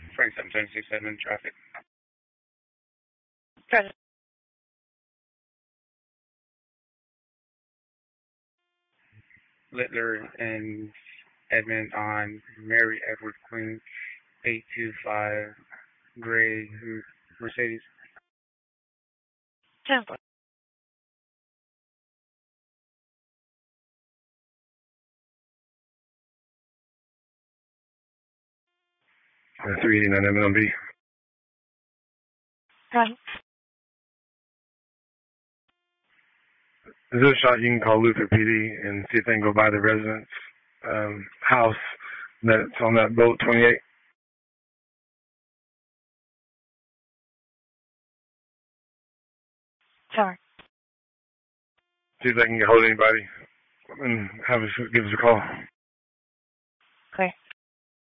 Frank 767 traffic. Present. Littler and Edmund on Mary Edward Queen 825 Gray Mercedes. Tampa. 389 MLB. Present. Is there a shot you can call Luther PD and see if they can go by the residence house that's on that boat 28? Sorry. See if they can get hold of anybody and give us a call.